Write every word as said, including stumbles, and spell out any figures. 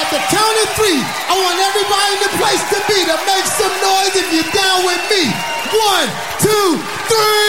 At the count of three, I want everybody in the place to be to make some noise if you're down with me. One, two, three.